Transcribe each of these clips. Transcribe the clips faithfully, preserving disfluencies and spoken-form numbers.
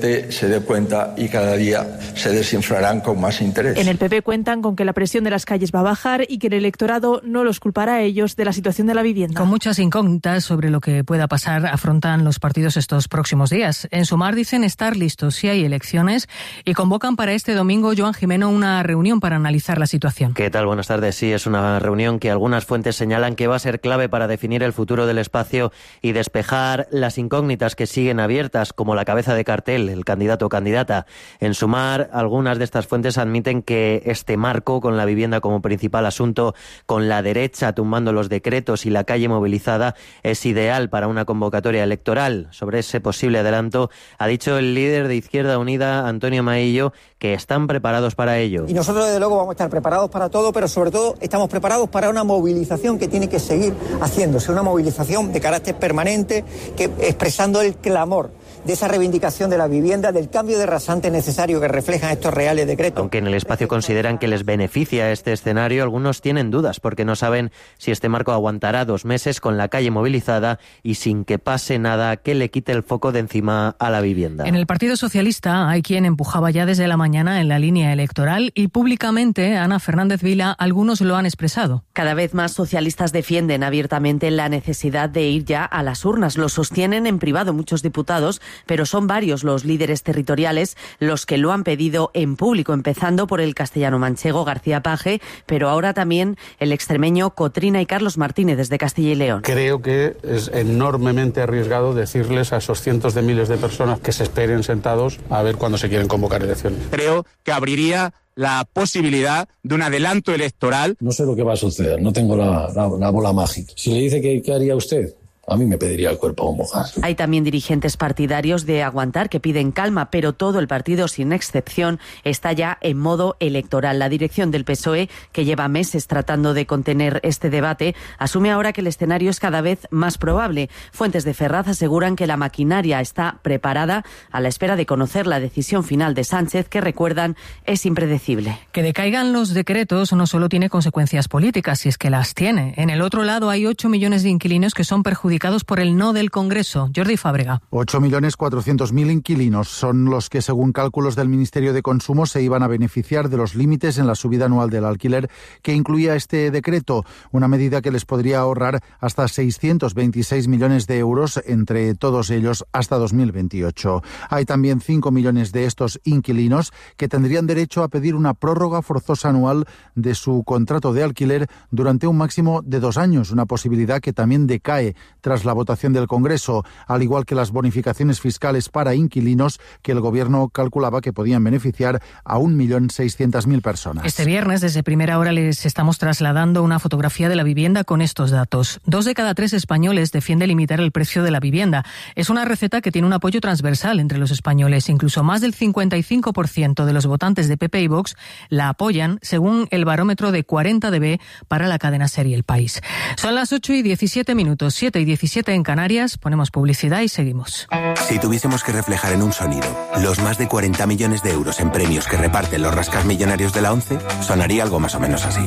se dé cuenta y cada día se desinflarán con más interés. En el P P cuentan con que la presión de las calles va a bajar y que el electorado no los culpará a ellos de la situación de la vivienda. Con muchas incógnitas sobre lo que pueda pasar, afrontan los partidos estos próximos días. En Sumar dicen estar listos si hay elecciones y convocan para este domingo, Joan Jimeno, una reunión para analizar la situación. ¿Qué tal? Buenas tardes. Sí, es una reunión que algunas fuentes señalan que va a ser clave para definir el futuro del espacio y despejar las incógnitas que siguen abiertas, como la cabeza de cartel, el candidato o candidata. En Sumar, algunas de estas fuentes admiten que este marco, con la vivienda como principal asunto, con la derecha tumbando los decretos y la calle movilizada, es ideal para una convocatoria electoral. Sobre ese posible adelanto, ha dicho el líder de Izquierda Unida, Antonio Maillo, que están preparados para ello. Y nosotros, desde luego, vamos a estar preparados para todo, pero sobre todo estamos preparados para una movilización que tiene que seguir haciéndose, una movilización de carácter permanente, que expresando el clamor de esa reivindicación de la vivienda, del cambio de rasante necesario que reflejan estos reales decretos. Aunque en el espacio consideran que les beneficia este escenario, algunos tienen dudas porque no saben si este marco aguantará dos meses con la calle movilizada y sin que pase nada que le quite el foco de encima a la vivienda. En el Partido Socialista hay quien empujaba ya desde la mañana en la línea electoral y públicamente, Ana Fernández Vila, algunos lo han expresado. Cada vez más socialistas defienden abiertamente la necesidad de ir ya a las urnas. Lo sostienen en privado muchos diputados, pero son varios los líderes territoriales los que lo han pedido en público, empezando por el castellano-manchego García Page, pero ahora también el extremeño Cotrina y Carlos Martínez desde Castilla y León. Creo que es enormemente arriesgado decirles a esos cientos de miles de personas que se esperen sentados a ver cuándo se quieren convocar elecciones. Creo que abriría la posibilidad de un adelanto electoral. No sé lo que va a suceder, no tengo la, la, la bola mágica. Si le dice que ¿qué haría usted? A mí me pediría el cuerpo a mojar. Hay también dirigentes partidarios de aguantar que piden calma, pero todo el partido, sin excepción, está ya en modo electoral. La dirección del P S O E, que lleva meses tratando de contener este debate, asume ahora que el escenario es cada vez más probable. Fuentes de Ferraz aseguran que la maquinaria está preparada a la espera de conocer la decisión final de Sánchez, que, recuerdan, es impredecible. Que decaigan los decretos no solo tiene consecuencias políticas, si es que las tiene. En el otro lado hay ocho millones de inquilinos que son perjudicados por el no del Congreso. Jordi Fábrega. ocho millones cuatrocientos mil inquilinos son los que, según cálculos del Ministerio de Consumo, se iban a beneficiar de los límites en la subida anual del alquiler que incluía este decreto, una medida que les podría ahorrar hasta seiscientos veintiséis millones de euros entre todos ellos hasta dos mil veintiocho. Hay también cinco millones de estos inquilinos que tendrían derecho a pedir una prórroga forzosa anual de su contrato de alquiler durante un máximo de dos años, una posibilidad que también decae tras la votación del Congreso, al igual que las bonificaciones fiscales para inquilinos que el Gobierno calculaba que podían beneficiar a un millón seiscientas mil personas. Este viernes, desde primera hora, les estamos trasladando una fotografía de la vivienda con estos datos. Dos de cada tres españoles defiende limitar el precio de la vivienda. Es una receta que tiene un apoyo transversal entre los españoles. Incluso más del cincuenta y cinco por ciento de los votantes de P P y Vox la apoyan, según el barómetro de cuarenta D B para la cadena SER El País. Son las ocho y diecisiete minutos, siete y diecisiete en Canarias, ponemos publicidad y seguimos. Si tuviésemos que reflejar en un sonido los más de cuarenta millones de euros en premios que reparten los rascasmillonarios de la ONCE, sonaría algo más o menos así.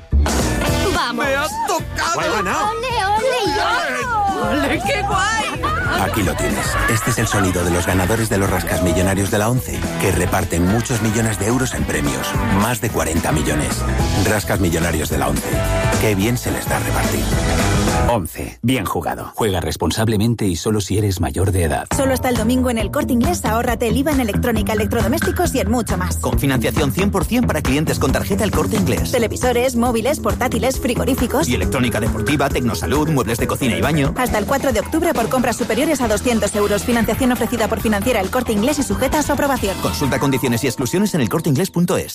¡Vamos! ¡Me has tocado! ¡Ole, ole, ole! ¡Ole, qué guay! Aquí lo tienes. Este es el sonido de los ganadores de los rascasmillonarios de la ONCE, que reparten muchos millones de euros en premios. Más de cuarenta millones. Rascasmillonarios de la ONCE. Qué bien se les da repartir. ONCE. Bien jugado. Juega responsablemente y solo si eres mayor de edad. Solo hasta el domingo en El Corte Inglés, ahórrate el I V A en electrónica, electrodomésticos y en mucho más. Con financiación cien por ciento para clientes con tarjeta El Corte Inglés. Televisores, móviles, portátiles, frigoríficos. Y electrónica deportiva, tecnosalud, muebles de cocina y baño. Hasta el cuatro de octubre por compras superiores a doscientos euros. Financiación ofrecida por Financiera El Corte Inglés y sujeta a su aprobación. Consulta condiciones y exclusiones en elcorteinglés punto es.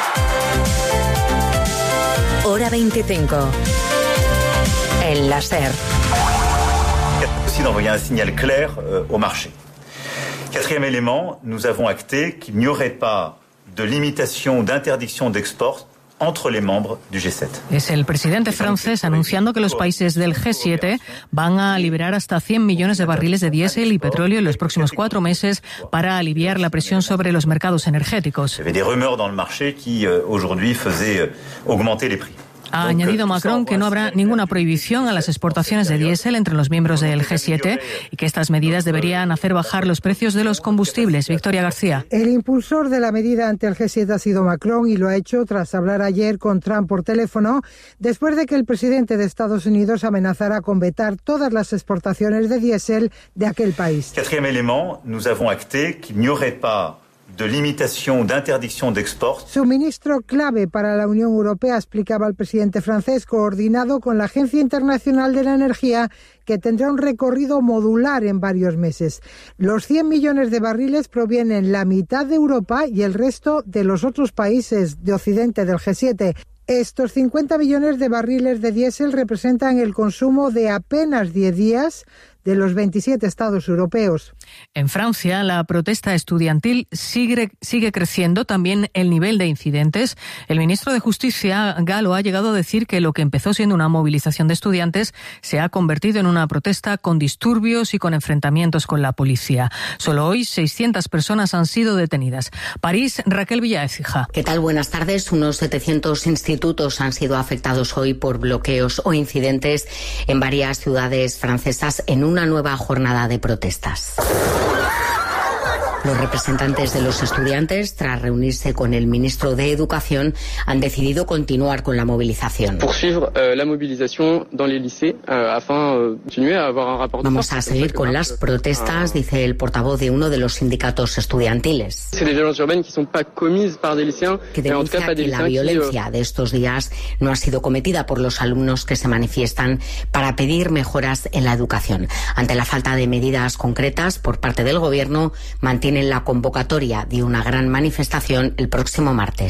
Hora veinticinco. El láser. Le président envoyé un signal clair euh, au marché. Quatrième élément, nous avons acté qu'il n'y aurait pas de limitation ou d'interdiction d'export entre les membres du G siete. Es el presidente francés anunciando que los países del G siete van a liberar hasta cien millones de barriles de diésel y petróleo en los próximos cuatro meses para aliviar la presión sobre los mercados energéticos. Il y avait des rumeurs dans le marché qui euh, aujourd'hui faisaient euh, augmenter les prix. Ha añadido Macron que no habrá ninguna prohibición a las exportaciones de diésel entre los miembros del G siete y que estas medidas deberían hacer bajar los precios de los combustibles. Victoria García. El impulsor de la medida ante el G siete ha sido Macron y lo ha hecho tras hablar ayer con Trump por teléfono, después de que el presidente de Estados Unidos amenazara con vetar todas las exportaciones de diésel de aquel país. Quatrième élément, nous avons acté qu'il n'y aurait pas de limitación, d'interdiction d'export. Suministro clave para la Unión Europea, explicaba el presidente francés, coordinado con la Agencia Internacional de la Energía, que tendrá un recorrido modular en varios meses. Los cien millones de barriles provienen la mitad de Europa y el resto de los otros países de Occidente del G siete. Estos cincuenta millones de barriles de diésel representan el consumo de apenas diez días de los veintisiete estados europeos. En Francia, la protesta estudiantil sigue, sigue creciendo, también el nivel de incidentes. El ministro de Justicia, Gallo, ha llegado a decir que lo que empezó siendo una movilización de estudiantes se ha convertido en una protesta con disturbios y con enfrentamientos con la policía. Solo hoy seiscientas personas han sido detenidas. París, Raquel Villaécija. ¿Qué tal? Buenas tardes. Unos setecientos institutos han sido afectados hoy por bloqueos o incidentes en varias ciudades francesas en un una nueva jornada de protestas. Los representantes de los estudiantes, tras reunirse con el ministro de Educación, han decidido continuar con la movilización. Vamos a seguir con las protestas, dice el portavoz de uno de los sindicatos estudiantiles, que denuncia que la violencia de estos días no ha sido cometida por los alumnos que se manifiestan para pedir mejoras en la educación. Ante la falta de medidas concretas por parte del Gobierno, mantiene en la convocatoria de una gran manifestación el próximo martes.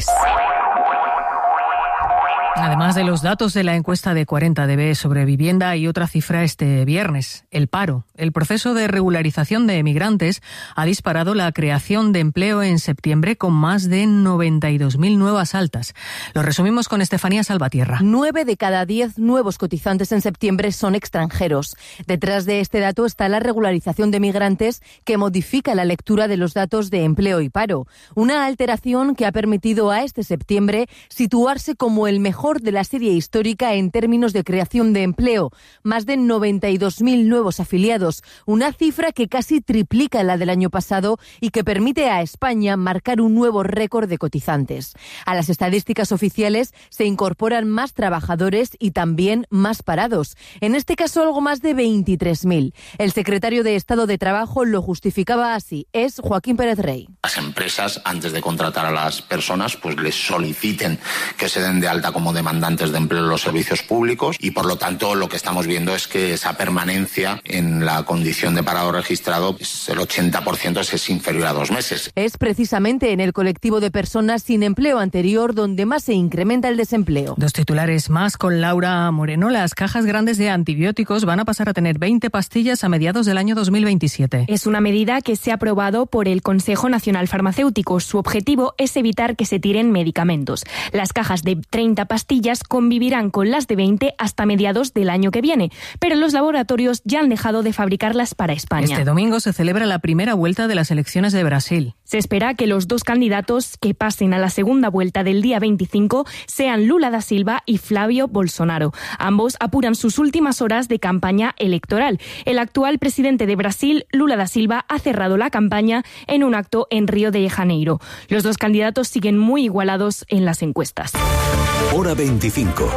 Además de los datos de la encuesta de cuarenta D B sobre vivienda, hay otra cifra este viernes, el paro. El proceso de regularización de emigrantes ha disparado la creación de empleo en septiembre con más de noventa y dos mil nuevas altas. Lo resumimos con Estefanía Salvatierra. Nueve de cada diez nuevos cotizantes en septiembre son extranjeros. Detrás de este dato está la regularización de migrantes, que modifica la lectura de los datos de empleo y paro. Una alteración que ha permitido a este septiembre situarse como el mejor de la serie histórica en términos de creación de empleo, más de noventa y dos mil nuevos afiliados, una cifra que casi triplica la del año pasado y que permite a España marcar un nuevo récord de cotizantes. A las estadísticas oficiales se incorporan más trabajadores y también más parados, en este caso algo más de veintitrés mil. El secretario de Estado de Trabajo lo justificaba así, es Joaquín Pérez Rey. Las empresas, antes de contratar a las personas, pues les soliciten que se den de alta como demandantes de empleo en los servicios públicos y, por lo tanto, lo que estamos viendo es que esa permanencia en la condición de parado registrado, pues el ochenta por ciento es inferior a dos meses. Es precisamente en el colectivo de personas sin empleo anterior donde más se incrementa el desempleo. Dos titulares más con Laura Moreno. Las cajas grandes de antibióticos van a pasar a tener veinte pastillas a mediados del año dos mil veintisiete. Es una medida que se ha aprobado por el Consejo Nacional Farmacéutico. Su objetivo es evitar que se tiren medicamentos. Las cajas de treinta pastillas convivirán con las de veinte hasta mediados del año que viene, pero los laboratorios ya han dejado de fabricarlas para España. Este domingo se celebra la primera vuelta de las elecciones de Brasil. Se espera que los dos candidatos que pasen a la segunda vuelta del día veinticinco sean Lula da Silva y Flavio Bolsonaro. Ambos apuran sus últimas horas de campaña electoral. El actual presidente de Brasil, Lula da Silva, ha cerrado la campaña en un acto en Río de Janeiro. Los dos candidatos siguen muy igualados en las encuestas. Hora veinticinco.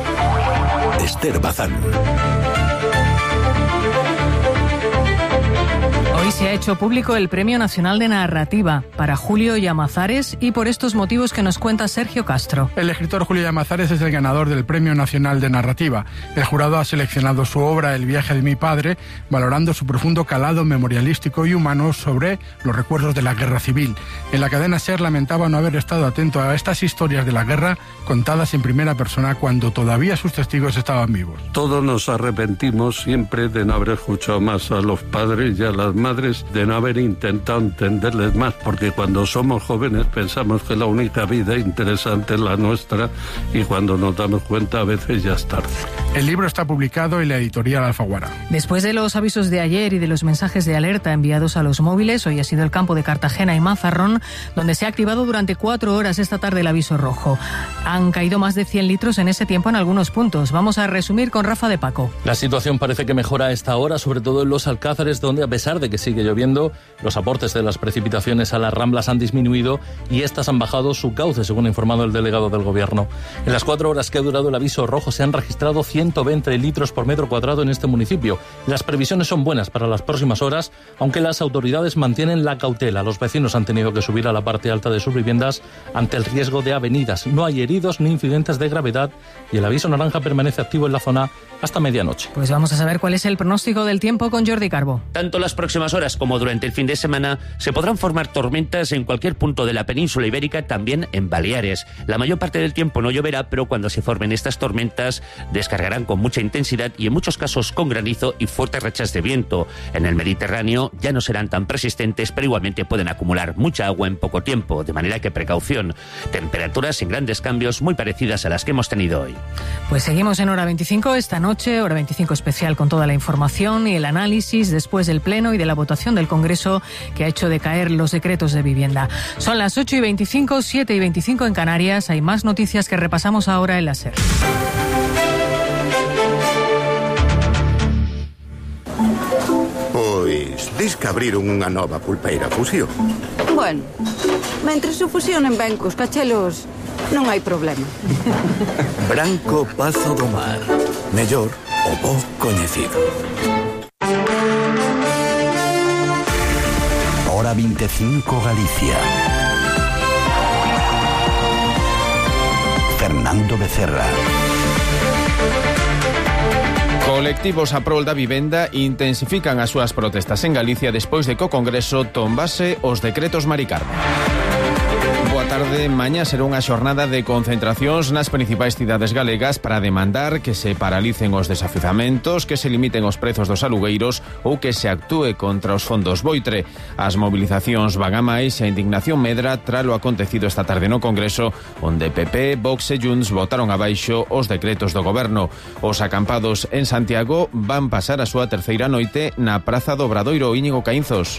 Esther Bazán. Hoy se ha hecho público el Premio Nacional de Narrativa para Julio Llamazares y por estos motivos que nos cuenta Sergio Castro. El escritor Julio Llamazares es el ganador del Premio Nacional de Narrativa. El jurado ha seleccionado su obra El viaje de mi padre, valorando su profundo calado memorialístico y humano sobre los recuerdos de la guerra civil. En la cadena SER lamentaba no haber estado atento a estas historias de la guerra contadas en primera persona cuando todavía sus testigos estaban vivos. Todos nos arrepentimos siempre de no haber escuchado más a los padres y a las madres, de no haber intentado entenderles más, porque cuando somos jóvenes pensamos que la única vida interesante es la nuestra y cuando nos damos cuenta a veces ya es tarde. El libro está publicado en la editorial Alfaguara. Después de los avisos de ayer y de los mensajes de alerta enviados a los móviles, hoy ha sido el campo de Cartagena y Mazarrón donde se ha activado durante cuatro horas esta tarde el aviso rojo. Han caído más de cien litros en ese tiempo en algunos puntos. Vamos a resumir con Rafa de Paco. La situación parece que mejora a esta hora, sobre todo en los Alcázares, donde a pesar de que sigue lloviendo, los aportes de las precipitaciones a las ramblas han disminuido y estas han bajado su cauce, según ha informado el delegado del Gobierno. En las cuatro horas que ha durado el aviso rojo se han registrado ciento veinte litros por metro cuadrado en este municipio. Las previsiones son buenas para las próximas horas, aunque las autoridades mantienen la cautela. Los vecinos han tenido que subir a la parte alta de sus viviendas ante el riesgo de avenidas. No hay heridos ni incidentes de gravedad y el aviso naranja permanece activo en la zona hasta medianoche. Pues vamos a saber cuál es el pronóstico del tiempo con Jordi Carbo. Tanto las próximas horas como durante el fin de semana se podrán formar tormentas en cualquier punto de la península ibérica, también en Baleares. La mayor parte del tiempo no lloverá, pero cuando se formen estas tormentas descargarán con mucha intensidad y en muchos casos con granizo y fuertes rachas de viento. En el Mediterráneo ya no serán tan persistentes, pero igualmente pueden acumular mucha agua en poco tiempo, de manera que precaución. Temperaturas sin grandes cambios, muy parecidas a las que hemos tenido hoy. Pues seguimos en Hora veinticinco esta noche, Hora veinticinco especial con toda la información y el análisis después del pleno y de la votación del Congreso que ha hecho decaer los decretos de vivienda. Son las ocho y veinticinco, siete y veinticinco en Canarias. Hay más noticias que repasamos ahora en la SER. Pois, dis que abriron unha nova pulpeira fusión. Bueno, mentre se fusionen ben cos cachelos, non hai problema. Branco Pazo do Mar. Mellor o bo coñecido. Hora veinticinco Galicia. Fernando Becerra. Colectivos a prol da vivenda intensifican as súas protestas en Galicia despois de que o Congreso tombase os decretos Mari Carmen. Boa tarde, mañá será unha xornada de concentracións nas principais cidades galegas para demandar que se paralicen os desafiuzamentos, que se limiten os prezos dos alugueiros ou que se actúe contra os fondos Boitre. As mobilizacións van a máis e a indignación medra tras o acontecido esta tarde no Congreso, onde P P, Vox e Junts votaron abaixo os decretos do Goberno. Os acampados en Santiago van pasar a súa terceira noite na Praza do Obradoiro. Íñigo Caínzos.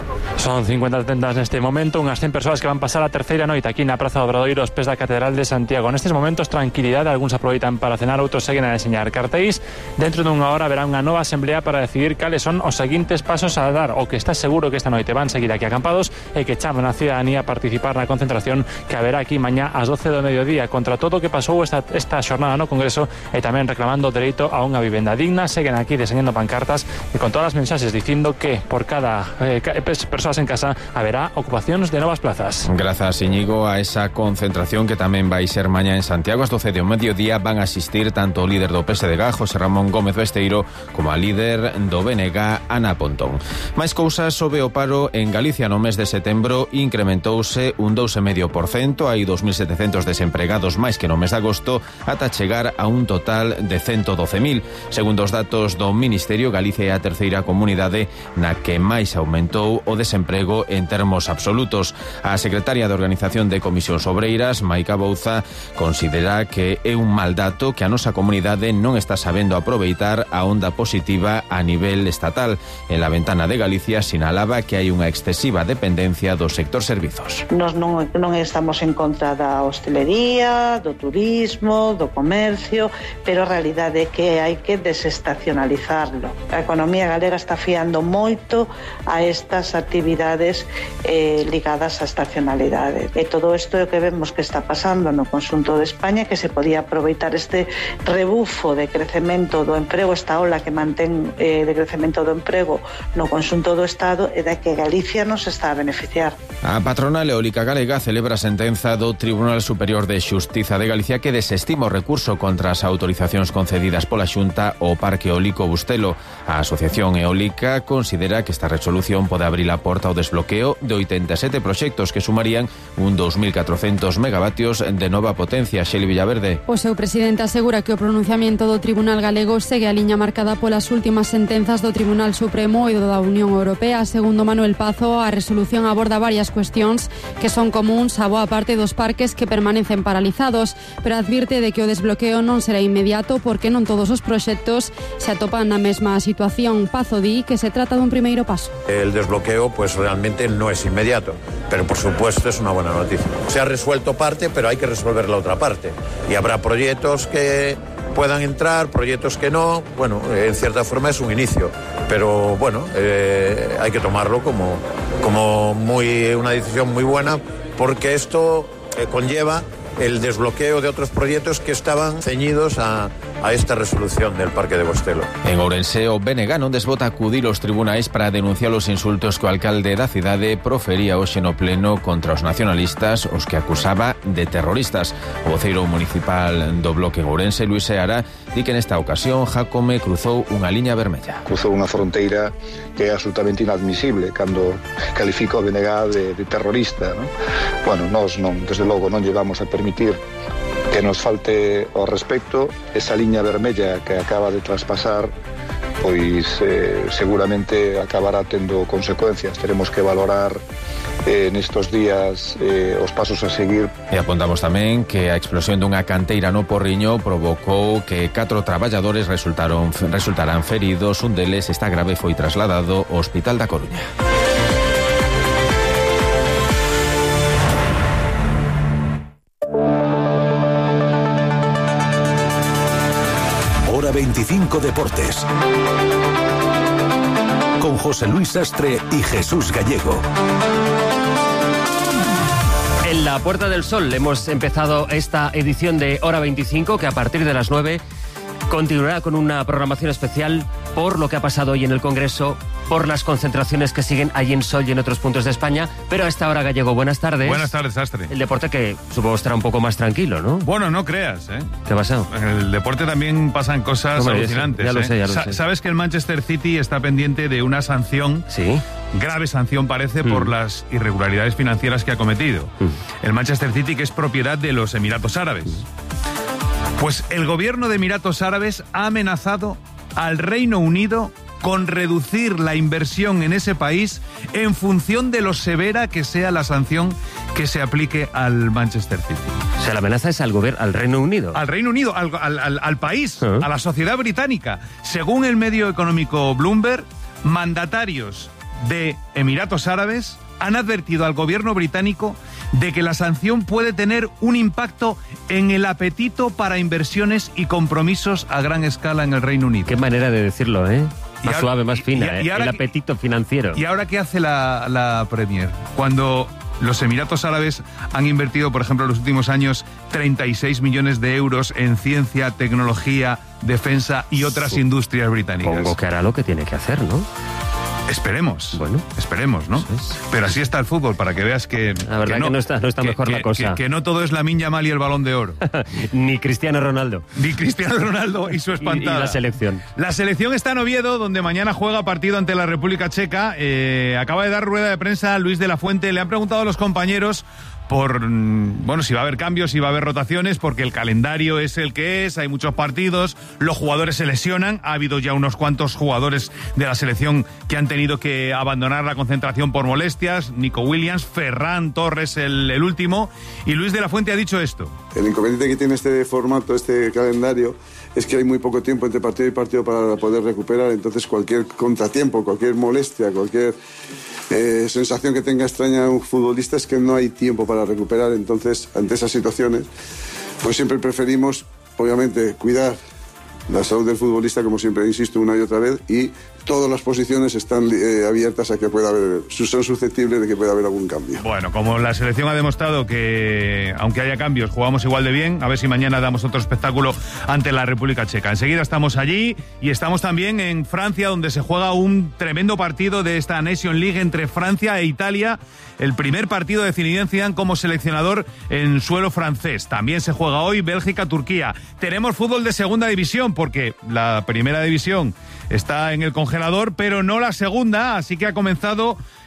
Son cincuenta tendas neste momento, unhas cen persoas que van pasar a terceira noite aquí na Praza do Obradoiro, aos pés da Catedral de Santiago. Nestes momentos, tranquilidade, algúns aproveitan para cenar, outros seguen a enseñar cartéis. Dentro dunha hora haberá unha nova asamblea para decidir cales son os seguintes pasos a dar. O que está seguro que esta noite van seguir aquí acampados e que chaman a cidadanía a participar na concentración que haberá aquí mañá ás doce do mediodía contra todo o que pasou esta, esta xornada no Congreso e tamén reclamando o dereito a unha vivenda digna. Seguen aquí deseñando pancartas e con todas as mensaxes dicindo que por cada eh, persoas en casa haberá ocupacións de novas plazas. Grazas, Íñigo. A esa concentración que tamén vai ser mañá en Santiago ás doce do mediodía van a asistir tanto o líder do P S D G, José Ramón Gómez Besteiro, como a líder do B N G, Ana Pontón. Máis cousas sobre o paro en Galicia. No mes de setembro incrementouse un dous vírgula cinco por cento, hai dos mil setecentos desempregados máis que no mes de agosto, ata chegar a un total de ciento doce mil. Segundo os datos do Ministerio, Galicia é a terceira comunidade na que máis aumentou o desemprego en termos absolutos. A secretaria de Organización de Comisións Obreiras, Maica Bouza, considera que é un mal dato que a nosa comunidade non está sabendo aproveitar a onda positiva a nivel estatal. En la Ventana de Galicia sinalaba que hai unha excesiva dependencia do sector servizos. Nos non, non estamos en contra da hostelería, do turismo, do comercio, pero a realidade é que hai que desestacionalizarlo. A economía galega está fiando moito a estas actividades eh, ligadas á estacionalidade. E todo isto é o que vemos que está pasando no conxunto de España, que se podía aproveitar este rebufo de crecemento do emprego, esta ola que mantén eh, de crecemento do emprego no conxunto do Estado, e da que Galicia nos está a beneficiar. A patronal eólica galega celebra a sentenza do Tribunal Superior de Xustiza de Galicia que desestima o recurso contra as autorizacións concedidas pola Xunta ao Parque Eólico Bustelo. A Asociación Eólica considera que esta resolución pode abrir a porta aporta o desbloqueo de oitenta e sete proxectos que sumarían un dos mil catrocentos megavatios de nova potencia. Xeli Villaverde. O seu presidente asegura que o pronunciamento do Tribunal Galego segue a liña marcada polas últimas sentenzas do Tribunal Supremo e do da Unión Europea. Segundo Manuel Pazo, a resolución aborda varias cuestións que son comuns a boa parte dos parques que permanecen paralizados, pero advirte de que o desbloqueo non será inmediato porque non todos os proxectos se atopan na mesma situación. Pazo di que se trata dun primeiro paso. El desbloqueo pues realmente no es inmediato, pero por supuesto es una buena noticia. Se ha resuelto parte, pero hay que resolver la otra parte. Y habrá proyectos que puedan entrar, proyectos que no. Bueno, en cierta forma es un inicio, pero bueno, eh, hay que tomarlo como, como muy, una decisión muy buena, porque esto eh, conlleva el desbloqueo de otros proyectos que estaban ceñidos a, a esta resolución del Parque de Bostelo. En Ourense, o B N G non desbota acudir aos tribunais para denunciar os insultos que o alcalde da cidade profería hoxe no pleno contra os nacionalistas, os que acusaba de terroristas. O voceiro municipal do bloque en Ourense, Luis Seara, di que nesta ocasión Jácome cruzou unha liña vermella. Cruzou unha fronteira que é absolutamente inadmisible cando califica o B N G de, de terrorista, ¿no? Bueno, nós non, desde logo non llevamos a permitir que nos falte ao respecto. Esa liña vermella que acaba de traspasar pois eh, seguramente acabará tendo consecuencias. Teremos que valorar eh, nestos días eh, os pasos a seguir. E apuntamos tamén que a explosión dunha canteira no Porriño provocou que catro traballadores resultaron resultarán feridos. Un deles está grave e foi trasladado ao Hospital da Coruña. veinticinco Deportes con José Luis Sastre y Jesús Gallego. En la Puerta del Sol hemos empezado esta edición de Hora veinticinco, que a partir de las nueve continuará con una programación especial por lo que ha pasado hoy en el Congreso, por las concentraciones que siguen allí en Sol y en otros puntos de España. Pero a esta hora, Gallego, buenas tardes. Buenas tardes, Sastre. El deporte que supongo estará un poco más tranquilo, ¿no? Bueno, no creas, ¿eh? ¿Qué ha pasado? En el deporte también pasan cosas Hombre, alucinantes. Ya lo ¿eh? sé, ya lo Sa- sé. Sabes que el Manchester City está pendiente de una sanción, ¿Sí? grave sanción parece, mm. por las irregularidades financieras que ha cometido. Mm. El Manchester City, que es propiedad de los Emiratos Árabes. Mm. Pues el gobierno de Emiratos Árabes ha amenazado al Reino Unido con reducir la inversión en ese país en función de lo severa que sea la sanción que se aplique al Manchester City. O sea, la amenaza es al gobierno, al Reino Unido. Al Reino Unido, al, al, al, al país, ¿Ah? a la sociedad británica. Según el medio económico Bloomberg, mandatarios de Emiratos Árabes han advertido al gobierno británico de que la sanción puede tener un impacto en el apetito para inversiones y compromisos a gran escala en el Reino Unido. Qué manera de decirlo, ¿eh? Más ahora, suave, más fina, y, y ¿eh? El apetito financiero. ¿Y ahora qué hace la, la Premier? Cuando los Emiratos Árabes han invertido, por ejemplo, en los últimos años treinta y seis millones de euros en ciencia, tecnología, defensa y otras sí. industrias británicas. Supongo que hará lo que tiene que hacer, ¿no? Esperemos. Bueno. Esperemos, ¿no? Es. Pero así está el fútbol, para que veas que... La verdad que no, que no está, no está que, mejor que, la cosa. Que, que no todo es Lamine Yamal y el Balón de Oro. Ni Cristiano Ronaldo. Ni Cristiano Ronaldo y su espantada. Y, y la selección. La selección está en Oviedo, donde mañana juega partido ante la República Checa. Eh, acaba de dar rueda de prensa Luis de la Fuente. Le han preguntado a los compañeros por, bueno, si va a haber cambios, si va a haber rotaciones, porque el calendario es el que es, hay muchos partidos, los jugadores se lesionan, ha habido ya unos cuantos jugadores de la selección que han tenido que abandonar la concentración por molestias, Nico Williams, Ferran Torres el, el último, y Luis de la Fuente ha dicho esto. El inconveniente que tiene este formato, este calendario, es que hay muy poco tiempo entre partido y partido para poder recuperar, entonces cualquier contratiempo, cualquier molestia, cualquier eh, sensación que tenga extraña un futbolista es que no hay tiempo para recuperar. Entonces, ante esas situaciones, pues siempre preferimos, obviamente, cuidar la salud del futbolista, como siempre insisto una y otra vez, y todas las posiciones están eh, abiertas a que pueda haber, son susceptibles de que pueda haber algún cambio. Bueno, como la selección ha demostrado que, aunque haya cambios, jugamos igual de bien, a ver si mañana damos otro espectáculo ante la República Checa. Enseguida estamos allí y estamos también en Francia, donde se juega un tremendo partido de esta Nation League entre Francia e Italia, el primer partido de Zinedine Zidane como seleccionador en suelo francés. También se juega hoy Bélgica-Turquía. Tenemos fútbol de segunda división, porque la primera división está en el congelador, pero no la segunda, así que ha comenzado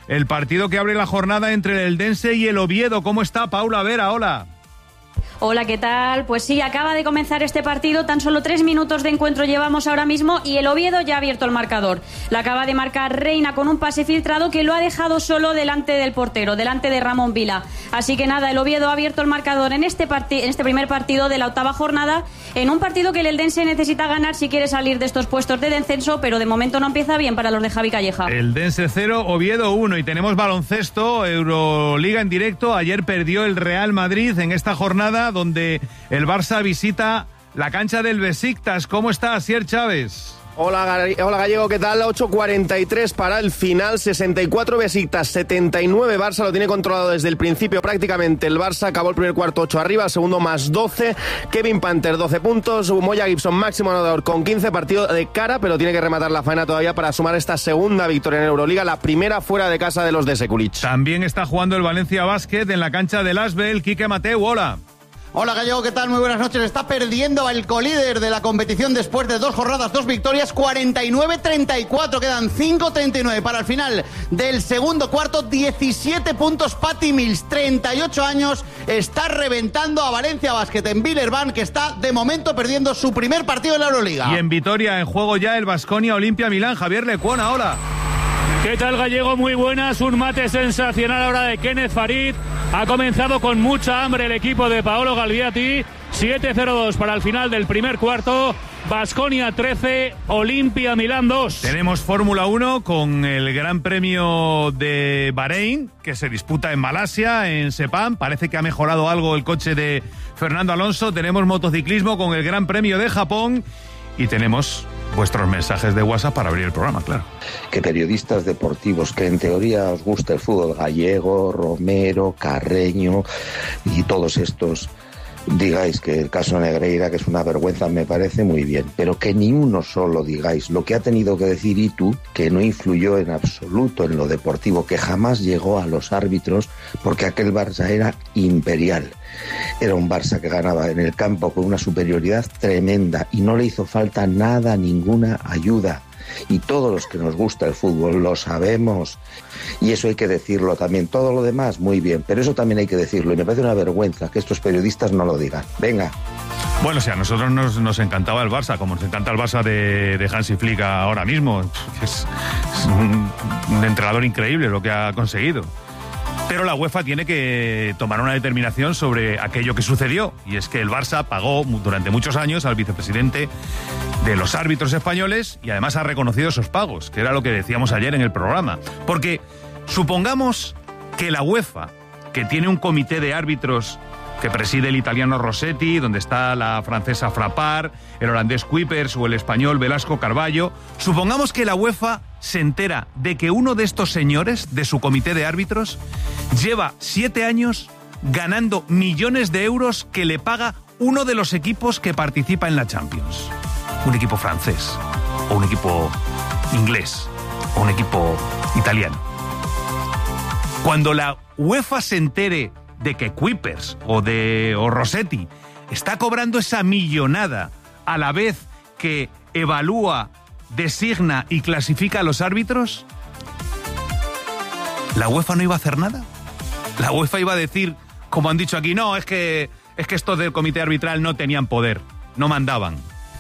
el partido que abre la jornada entre el Eldense y el Oviedo. ¿Cómo está Paula Vera? Hola. Hola, ¿qué tal? Pues sí, acaba de comenzar este partido, tan solo tres minutos de encuentro llevamos ahora mismo y el Oviedo ya ha abierto el marcador. La acaba de marcar Reina con un pase filtrado que lo ha dejado solo delante del portero, delante de Ramón Vila. Así que nada, el Oviedo ha abierto el marcador en este, parti- en este primer partido de la octava jornada, en un partido que el Eldense necesita ganar si quiere salir de estos puestos de descenso, pero de momento no empieza bien para los de Javi Calleja. Eldense cero, Oviedo uno, y tenemos baloncesto, Euroliga en directo. Ayer perdió el Real Madrid en esta jornada, donde el Barça visita la cancha del Besiktas. ¿Cómo está Asier Chávez? Hola, hola Gallego, ¿qué tal? ocho cuarenta y tres para el final, sesenta y cuatro Besiktas, setenta y nueve Barça, lo tiene controlado desde el principio prácticamente. El Barça acabó el primer cuarto ocho arriba, el segundo más doce, Kevin Panther doce puntos, Moya Gibson máximo anotador con quince, partido de cara, pero tiene que rematar la faena todavía para sumar esta segunda victoria en Euroliga, la primera fuera de casa de los de Sekulic. También está jugando el Valencia Basket en la cancha del Asbel. Quique Mateu, hola. Hola Gallego, ¿qué tal? Muy buenas noches. Está perdiendo el colíder de la competición después de dos jornadas, dos victorias, cuarenta y nueve treinta y cuatro. Quedan cinco treinta y nueve para el final del segundo cuarto. diecisiete puntos Patty Mills, treinta y ocho años, está reventando a Valencia Basket en Villeurbanne, que está de momento perdiendo su primer partido en la Euroliga. Y en Vitoria, en juego ya el Baskonia Olimpia Milán. Javier Lecuona, hola. ¿Qué tal, Gallego? Muy buenas. Un mate sensacional ahora de Kenneth Farid. Ha comenzado con mucha hambre el equipo de Paolo Galviati. siete cero dos para el final del primer cuarto. Baskonia trece, Olimpia Milán dos. Tenemos Fórmula uno con el Gran Premio de Bahrein, que se disputa en Malasia, en Sepang. Parece que ha mejorado algo el coche de Fernando Alonso. Tenemos motociclismo con el Gran Premio de Japón. Y tenemos vuestros mensajes de WhatsApp para abrir el programa, claro. Que periodistas deportivos que en teoría os gusta el fútbol, Gallego, Romero, Carreño y todos estos, digáis que el caso Negreira, que es una vergüenza, me parece muy bien, pero que ni uno solo digáis lo que ha tenido que decir Itu, que no influyó en absoluto en lo deportivo, que jamás llegó a los árbitros, porque aquel Barça era imperial. Era un Barça que ganaba en el campo con una superioridad tremenda y no le hizo falta nada, ninguna ayuda. Y todos los que nos gusta el fútbol lo sabemos. Y eso hay que decirlo también. Todo lo demás, muy bien. Pero eso también hay que decirlo. Y me parece una vergüenza que estos periodistas no lo digan. Venga. Bueno, o sea, a nosotros nos, nos encantaba el Barça, como nos encanta el Barça de, de Hansi Flick ahora mismo. Es, es un, un entrenador increíble lo que ha conseguido. Pero la UEFA tiene que tomar una determinación sobre aquello que sucedió, y es que el Barça pagó durante muchos años al vicepresidente de los árbitros españoles y además ha reconocido esos pagos, que era lo que decíamos ayer en el programa. Porque supongamos que la UEFA, que tiene un comité de árbitros que preside el italiano Rossetti, donde está la francesa Frappart, el holandés Kuipers o el español Velasco Carballo, supongamos que la UEFA se entera de que uno de estos señores de su comité de árbitros lleva siete años ganando millones de euros que le paga uno de los equipos que participa en la Champions. Un equipo francés, o un equipo inglés, o un equipo italiano. Cuando la UEFA se entere de que Kuipers o de o Rossetti está cobrando esa millonada a la vez que evalúa, designa y clasifica a los árbitros, ¿la UEFA no iba a hacer nada? La UEFA iba a decir, como han dicho aquí, no, es que, es que estos del comité arbitral no tenían poder, no mandaban.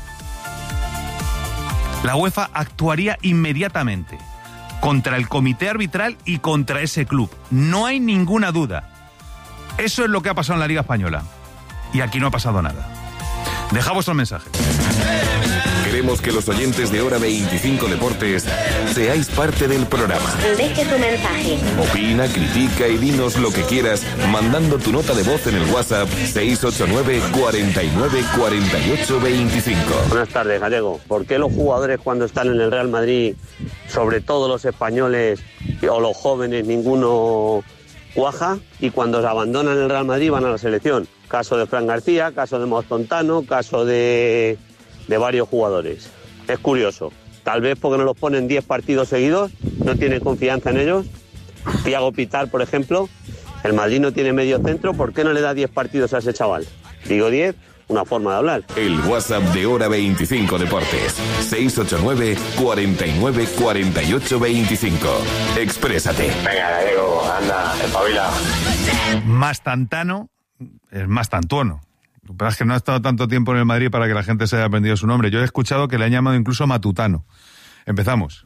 La UEFA actuaría inmediatamente contra el comité arbitral y contra ese club. No hay ninguna duda. Eso es lo que ha pasado en la Liga Española. Y aquí no ha pasado nada. Deja vuestro mensaje. Queremos que los oyentes de Hora veinticinco Deportes seáis parte del programa. Deje tu mensaje. Opina, critica y dinos lo que quieras mandando tu nota de voz en el WhatsApp seis ocho nueve, cuarenta y nueve, cuarenta y ocho, veinticinco. Buenas tardes, Gallego. ¿Por qué los jugadores cuando están en el Real Madrid, sobre todo los españoles o los jóvenes, ninguno cuaja, y cuando se abandonan el Real Madrid van a la selección? Caso de Fran García, caso de Mostontano, caso de, de varios jugadores. Es curioso. Tal vez porque no los ponen diez partidos seguidos, no tienen confianza en ellos. Thiago Pitar, por ejemplo, el Madrid no tiene medio centro, ¿por qué no le da diez partidos a ese chaval? Digo diez una forma de hablar. El WhatsApp de Hora veinticinco Deportes, seis ocho nueve, cuarenta y nueve, cuarenta y ocho veinticinco. Exprésate. Venga, Gallego, anda, espabila. Más tantano es más tantuono. Lo que pasa es que no ha estado tanto tiempo en el Madrid para que la gente se haya aprendido su nombre. Yo he escuchado que le han llamado incluso Matutano. Empezamos.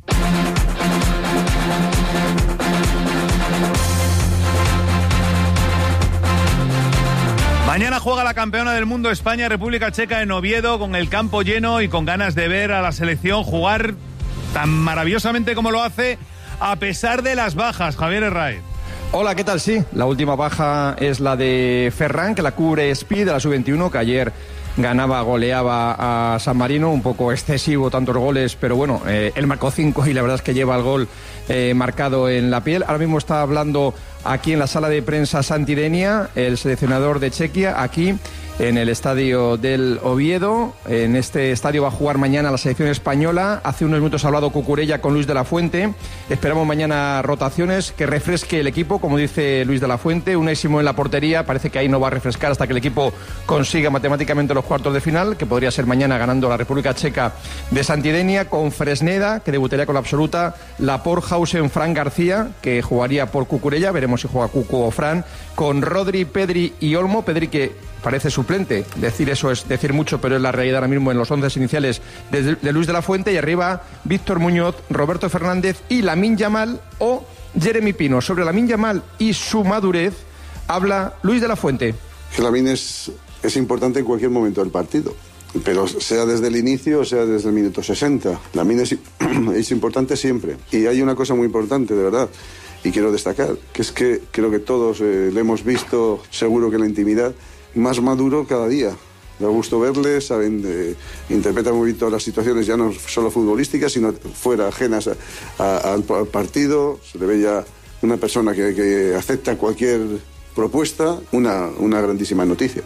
Mañana juega la campeona del mundo España, República Checa, en Oviedo, con el campo lleno y con ganas de ver a la selección jugar tan maravillosamente como lo hace, a pesar de las bajas. Javier Herráez. Hola, ¿qué tal? Sí, la última baja es la de Ferran, que la cubre Speed de la sub veintiuno, que ayer ganaba, goleaba a San Marino, un poco excesivo tantos goles, pero bueno, eh, él marcó cinco y la verdad es que lleva el gol eh, marcado en la piel. Ahora mismo está hablando aquí en la sala de prensa Santi Denia, el seleccionador de Chequia, aquí en el estadio del Oviedo. En este estadio va a jugar mañana la selección española. Hace unos minutos ha hablado Cucurella con Luis de la Fuente. Esperamos mañana rotaciones, que refresque el equipo, como dice Luis de la Fuente. Unai Simón en la portería, parece que ahí no va a refrescar hasta que el equipo consiga matemáticamente los cuartos de final, que podría ser mañana ganando la República Checa de Santidenia, con Fresneda, que debutaría con la absoluta, Laporthausen, Fran García, que jugaría por Cucurella, veremos si juega Cucu o Fran, con Rodri, Pedri y Olmo. Pedri, que parece suplente, decir eso es decir mucho, pero es la realidad ahora mismo en los once iniciales de, de Luis de la Fuente, y arriba Víctor Muñoz, Roberto Fernández y Lamine Yamal o Jeremy Pino. Sobre Lamine Yamal y su madurez habla Luis de la Fuente. Lamine es, es importante en cualquier momento del partido, pero sea desde el inicio o sea desde el minuto sesenta. Lamine es, es importante siempre, y hay una cosa muy importante, de verdad, y quiero destacar, que es que creo que todos eh, le hemos visto, seguro que en la intimidad, más maduro cada día. Da gusto verle, saben, de, interpreta muy bien todas las situaciones, ya no solo futbolísticas, sino fuera, ajenas a, a, al, al partido. Se le ve ya una persona que, que acepta cualquier propuesta, una, una grandísima noticia.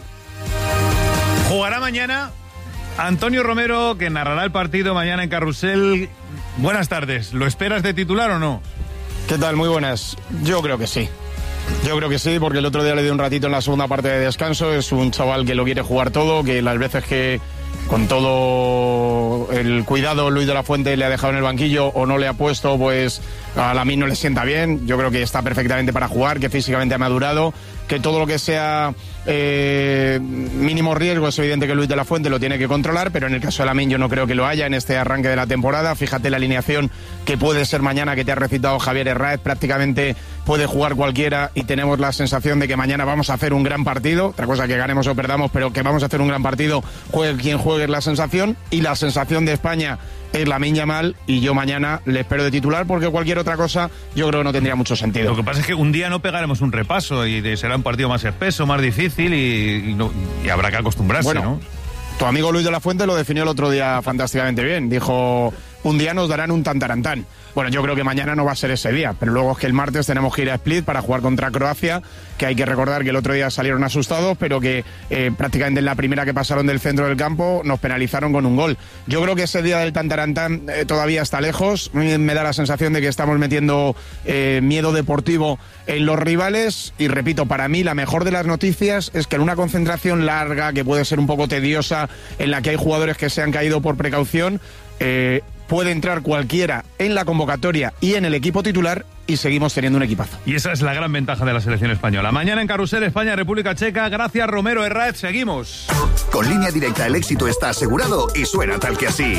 Jugará mañana Antonio Romero, que narrará el partido mañana en Carrusel. Buenas tardes, ¿lo esperas de titular o no? ¿Qué tal? Muy buenas. Yo creo que sí. Yo creo que sí, porque el otro día le di un ratito en la segunda parte de descanso. Es un chaval que lo quiere jugar todo, que las veces que con todo el cuidado Luis de la Fuente le ha dejado en el banquillo o no le ha puesto, pues a Lamine no le sienta bien. Yo creo que está perfectamente para jugar, que físicamente ha madurado, que todo lo que sea eh, mínimo riesgo es evidente que Luis de la Fuente lo tiene que controlar, pero en el caso de Lamine yo no creo que lo haya en este arranque de la temporada. Fíjate la alineación que puede ser mañana, que te ha recitado Javier Herráez, prácticamente puede jugar cualquiera, y tenemos la sensación de que mañana vamos a hacer un gran partido. Otra cosa que ganemos o perdamos, pero que vamos a hacer un gran partido, juegue quien juegue, es la sensación, y la sensación de España es Lamine Yamal, y yo mañana le espero de titular, porque cualquier otra cosa yo creo que no tendría mucho sentido. Lo que pasa es que un día no pegaremos un repaso y de, será un partido más espeso, más difícil, y, y, no, y habrá que acostumbrarse, bueno, ¿no? Tu amigo Luis de la Fuente lo definió el otro día fantásticamente bien. Dijo, un día nos darán un tantarantán. Bueno, yo creo que mañana no va a ser ese día, pero luego es que el martes tenemos que ir a Split para jugar contra Croacia, que hay que recordar que el otro día salieron asustados, pero que eh, prácticamente en la primera que pasaron del centro del campo nos penalizaron con un gol. Yo creo que ese día del tantarantán eh, todavía está lejos. Me da la sensación de que estamos metiendo eh, miedo deportivo en los rivales, y repito, para mí la mejor de las noticias es que en una concentración larga, que puede ser un poco tediosa, en la que hay jugadores que se han caído por precaución, eh, puede entrar cualquiera en la convocatoria y en el equipo titular, y seguimos teniendo un equipazo. Y esa es la gran ventaja de la selección española. Mañana en Carrusel, España, República Checa. Gracias, Romero Herráez. Seguimos. Con Línea Directa el éxito está asegurado y suena tal que así.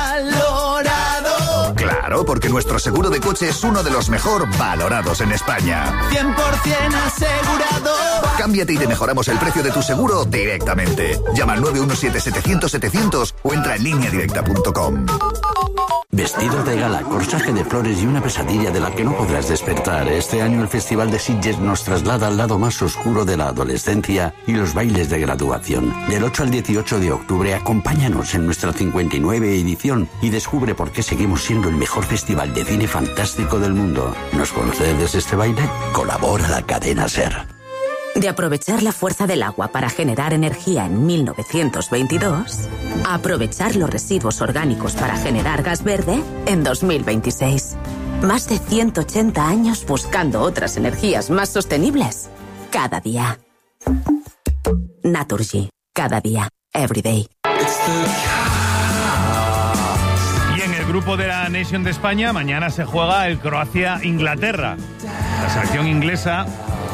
Valorado. Claro, porque nuestro seguro de coche es uno de los mejor valorados en España. cien por ciento asegurado. Cámbiate y te mejoramos el precio de tu seguro directamente. Llama al nueve uno siete, setecientos, setecientos o entra en línea directa punto com. Vestido de gala, corsaje de flores y una pesadilla de la que no podrás despertar. Este año el Festival de Sitges nos traslada al lado más oscuro de la adolescencia y los bailes de graduación. Del ocho al dieciocho de octubre, acompáñanos en nuestra cincuenta y nueve edición y descubre por qué seguimos siendo el mejor festival de cine fantástico del mundo. ¿Nos concedes este baile? Colabora la cadena SER. De aprovechar la fuerza del agua para generar energía en mil novecientos veintidós, a aprovechar los residuos orgánicos para generar gas verde en dos mil veintiséis. Más de ciento ochenta años buscando otras energías más sostenibles. Cada día. Naturgy. Cada día. every day. Y en el grupo de la Nation de España, mañana se juega el Croacia-Inglaterra. La selección inglesa,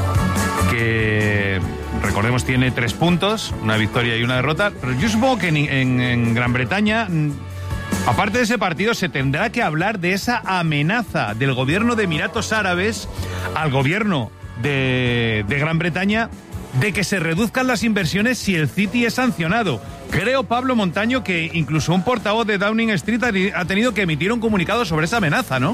que recordemos tiene tres puntos, una victoria y una derrota. Pero yo supongo que en, en, en Gran Bretaña, aparte de ese partido, se tendrá que hablar de esa amenaza del gobierno de Emiratos Árabes al gobierno de, de Gran Bretaña de que se reduzcan las inversiones si el City es sancionado. Creo, Pablo Montaño, que incluso un portavoz de Downing Street ha tenido que emitir un comunicado sobre esa amenaza, ¿no?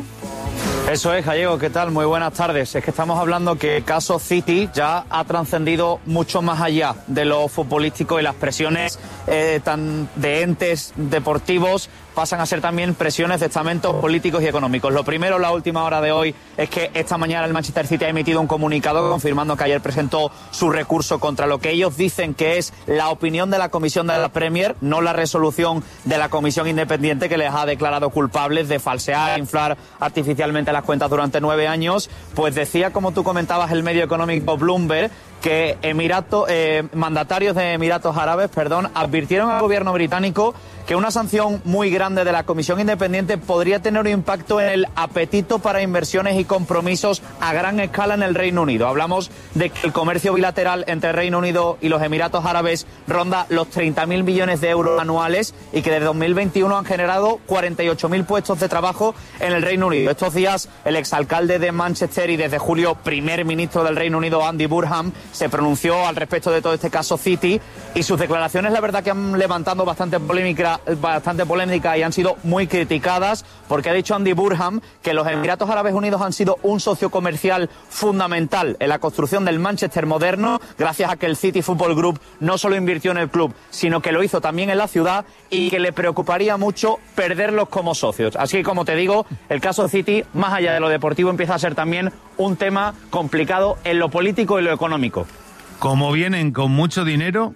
Eso es, Gallego, ¿qué tal? Muy buenas tardes. Es que estamos hablando que el caso City ya ha trascendido mucho más allá de lo futbolístico y las presiones eh, tan de entes deportivos pasan a ser también presiones de estamentos políticos y económicos. Lo primero, la última hora de hoy, es que esta mañana el Manchester City ha emitido un comunicado confirmando que ayer presentó su recurso contra lo que ellos dicen que es la opinión de la Comisión de la Premier, no la resolución de la Comisión Independiente que les ha declarado culpables de falsear, inflar artificialmente las cuentas durante nueve años. Pues decía, como tú comentabas, el medio económico Bloomberg, que Emirato, eh, mandatarios de Emiratos Árabes, perdón, advirtieron al gobierno británico que una sanción muy grande de la Comisión Independiente podría tener un impacto en el apetito para inversiones y compromisos a gran escala en el Reino Unido. Hablamos de que el comercio bilateral entre el Reino Unido y los Emiratos Árabes ronda los treinta mil millones de euros anuales y que desde dos mil veintiuno han generado cuarenta y ocho mil puestos de trabajo en el Reino Unido. Estos días, el exalcalde de Manchester y desde julio primer ministro del Reino Unido, Andy Burnham, se pronunció al respecto de todo este caso City y sus declaraciones, la verdad, que han levantado bastante polémica, bastante polémica y han sido muy criticadas, porque ha dicho Andy Burnham que los Emiratos Árabes Unidos han sido un socio comercial fundamental en la construcción del Manchester moderno, gracias a que el City Football Group no solo invirtió en el club, sino que lo hizo también en la ciudad, y que le preocuparía mucho perderlos como socios. Así que, como te digo, el caso City, más allá de lo deportivo, empieza a ser también un tema complicado en lo político y lo económico. Como vienen con mucho dinero,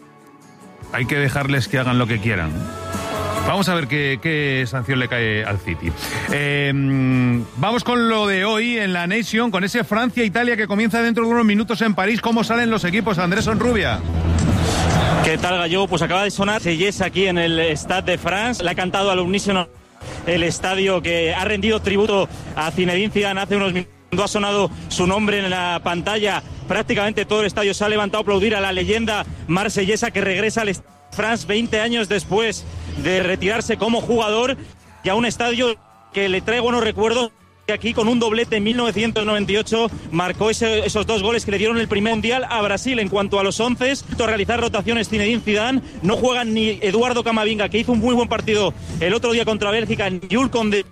hay que dejarles que hagan lo que quieran. Vamos a ver qué, qué sanción le cae al City. Eh, vamos con lo de hoy en la Nation, con ese Francia-Italia que comienza dentro de unos minutos en París. ¿Cómo salen los equipos, Andrés Onrubia? ¿Qué tal, Gallego? Pues acaba de sonar Seyes aquí en el Stade de France. Le ha cantado al unísono el estadio, que ha rendido tributo a Zinedine Zidane hace unos minutos. Cuando ha sonado su nombre en la pantalla, prácticamente todo el estadio se ha levantado a aplaudir a la leyenda marsellesa que regresa al Stade de France veinte años después de retirarse como jugador, y a un estadio que le trae buenos recuerdos. Aquí, con un doblete en mil novecientos noventa y ocho, marcó ese, esos dos goles que le dieron el primer mundial a Brasil. En cuanto a los once, a realizar rotaciones Zinedine Zidane, no juegan ni Eduardo Camavinga, que hizo un muy buen partido el otro día contra Bélgica, ni Jules Koundé.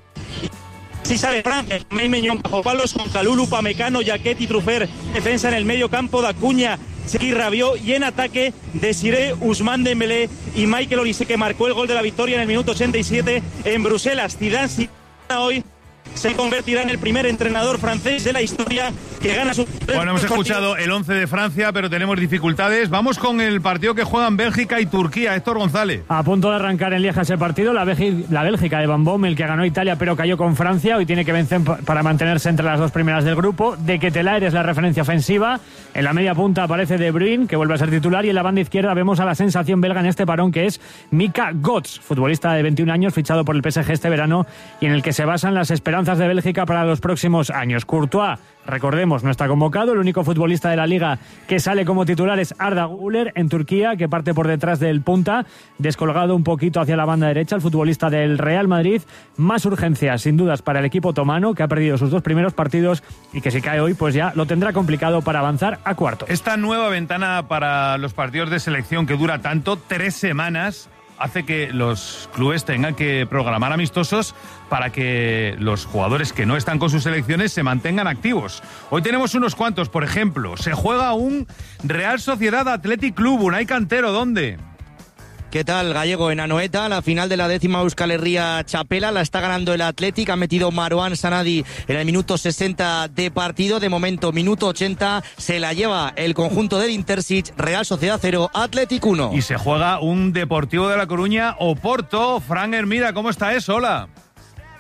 Si sale Francia, Meñón bajo palos con Kalulu, Upamecano, Jaquet y Trufer. Defensa en el medio campo de Acuña, Sergi Rabiot, y en ataque Desiré, Ousmane Dembélé y Michael Olise, que marcó el gol de la victoria en el minuto ochenta y siete en Bruselas. Zidane hoy se convertirá en el primer entrenador francés de la historia que gana su... Bueno, hemos escuchado el once de Francia, pero tenemos dificultades. Vamos con el partido que juegan Bélgica y Turquía. Héctor González. A punto de arrancar en Lieja ese partido, la, Bélgica, la Bélgica de Van Bommel, que ganó Italia pero cayó con Francia. Hoy tiene que vencer para mantenerse entre las dos primeras del grupo. De Ketelaere es la referencia ofensiva. En la media punta aparece De Bruyne, que vuelve a ser titular, y en la banda izquierda vemos a la sensación belga en este parón, que es Mika Götze, futbolista de veintiún años, fichado por el P S G este verano, y en el que se basan las esperanzas de Bélgica para los próximos años. Courtois, recordemos, no está convocado. El único futbolista de la liga que sale como titular es Arda Güler en Turquía, que parte por detrás del punta, descolgado un poquito hacia la banda derecha, el futbolista del Real Madrid. Más urgencias, sin dudas, para el equipo otomano, que ha perdido sus dos primeros partidos y que si cae hoy, pues ya lo tendrá complicado para avanzar a cuarto. Esta nueva ventana para los partidos de selección, que dura tanto, tres semanas, hace que los clubes tengan que programar amistosos para que los jugadores que no están con sus selecciones se mantengan activos. Hoy tenemos unos cuantos. Por ejemplo, se juega un Real Sociedad Athletic Club, Unai Cantero, ¿dónde? ¿Qué tal, Gallego? En Anoeta, la final de la décima Euskal Herria Txapela la está ganando el Athletic. Ha metido Marouane Sanadi en el minuto sesenta de partido. De momento, minuto ochenta, se la lleva el conjunto del Intersic. Real Sociedad cero, Athletic uno. Y se juega un Deportivo de La Coruña, Oporto. Fran Hermida, ¿cómo está eso? Hola.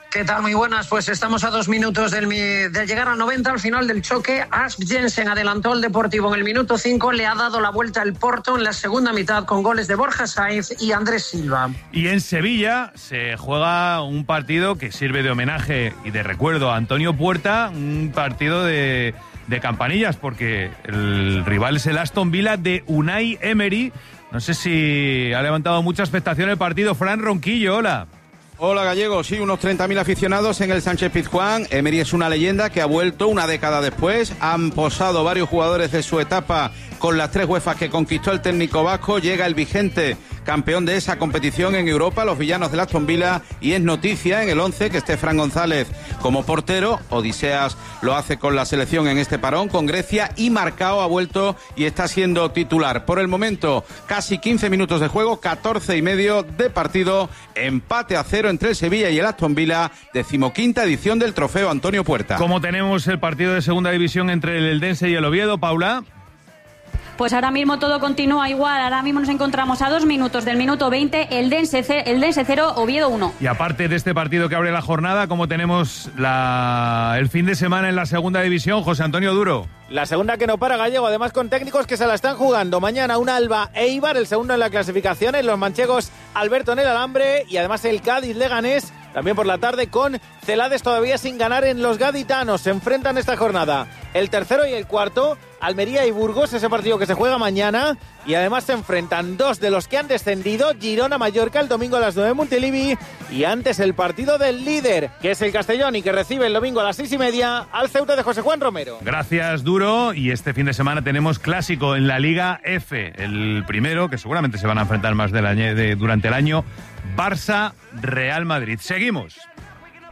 ¿Qué tal? Muy buenas. Pues estamos a dos minutos del, de llegar al noventa, al final del choque. Asp Jensen adelantó al Deportivo en el minuto cinco, le ha dado la vuelta al Porto en la segunda mitad con goles de Borja Sainz y Andrés Silva. Y en Sevilla se juega un partido que sirve de homenaje y de recuerdo a Antonio Puerta, un partido de, de campanillas, porque el rival es el Aston Villa de Unai Emery. No sé si ha levantado mucha expectación el partido. Fran Ronquillo, hola. Hola Gallego, sí, unos treinta mil aficionados en el Sánchez Pizjuán. Emery es una leyenda que ha vuelto una década después. Han posado varios jugadores de su etapa con las tres UEFAs que conquistó el técnico vasco. Llega el vigente campeón de esa competición en Europa, los villanos del Aston Villa, y es noticia en el once que esté Fran González como portero. Odiseas lo hace con la selección en este parón con Grecia, y Marcao ha vuelto y está siendo titular. Por el momento, casi quince minutos de juego, catorce y medio de partido, empate a cero entre el Sevilla y el Aston Villa, decimoquinta edición del trofeo Antonio Puerta. ¿Cómo tenemos el partido de segunda división entre el Eldense y el Oviedo, Paula? Pues ahora mismo todo continúa igual. Ahora mismo nos encontramos a dos minutos del minuto veinte, el Dense cero, Oviedo uno. Y aparte de este partido que abre la jornada, ¿cómo tenemos la... el fin de semana en la segunda división, José Antonio Duro? La segunda que no para, Gallego, además con técnicos que se la están jugando. Mañana un Alba Eibar, el segundo en la clasificación, en los manchegos Alberto en el Alambre, y además el Cádiz Leganés, también por la tarde, con Celades todavía sin ganar en los gaditanos. Se enfrentan esta jornada el tercero y el cuarto, Almería y Burgos, ese partido que se juega mañana, y además se enfrentan dos de los que han descendido, Girona-Mallorca el domingo a las nueve en Montilivi, y antes el partido del líder, que es el Castellón, y que recibe el domingo a las seis y media al Ceuta de José Juan Romero. Gracias, Duro, y este fin de semana tenemos clásico en la Liga F, el primero, que seguramente se van a enfrentar más del año, de, durante el año, Barça-Real Madrid. Seguimos.